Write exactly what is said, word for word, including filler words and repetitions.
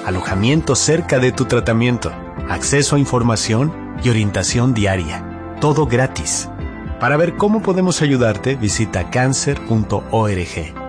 alojamiento cerca de tu tratamiento, acceso a información y orientación diaria. Todo gratis. Para ver cómo podemos ayudarte, visita cáncer punto org.